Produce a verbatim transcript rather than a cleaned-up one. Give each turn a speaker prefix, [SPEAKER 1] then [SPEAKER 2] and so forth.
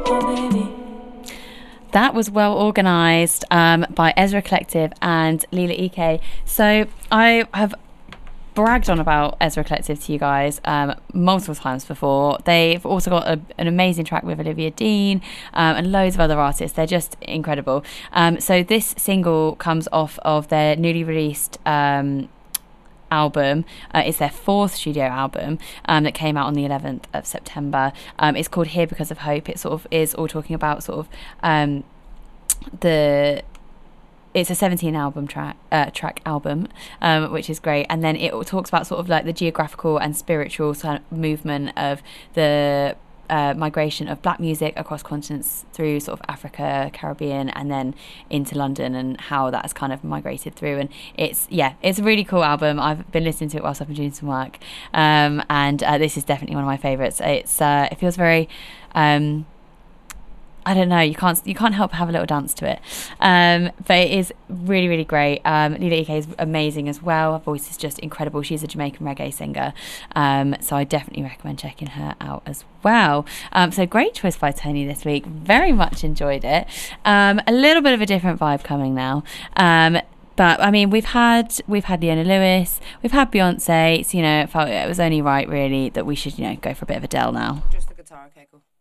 [SPEAKER 1] That was well organised um, by Ezra Collective and Lila Ike. So I have bragged on about Ezra Collective to you guys um, multiple times before. They've also got a, an amazing track with Olivia Dean um, and loads of other artists. They're just incredible. Um, so this single comes off of their newly released um, album. Uh, it's their fourth studio album um, that came out on the eleventh of September. Um, it's called Here Because of Hope. It sort of is all talking about sort of um, the it's a seventeen album track uh, track album um, which is great, and then it talks about sort of like the geographical and spiritual sort of movement of the Uh, migration of black music across continents through sort of Africa, Caribbean, and then into London, and how that has kind of migrated through. And it's yeah it's a really cool album. I've been listening to it whilst I've been doing some work, um, and uh, this is definitely one of my favourites. It's uh, it feels very um, I don't know, you can't you can't help but have a little dance to it, um, but it is really really great. um, Lila Ike is amazing as well. Her voice is just incredible. She's a Jamaican reggae singer, um, so I definitely recommend checking her out as well. Um, so great choice by Tony this week, very much enjoyed it. Um, a little bit of a different vibe coming now, um, but I mean we've had we've had Leona Lewis, we've had Beyonce, so you know it felt it was only right really that we should you know go for a bit of Adele now.
[SPEAKER 2] Just the guitar, okay, cool.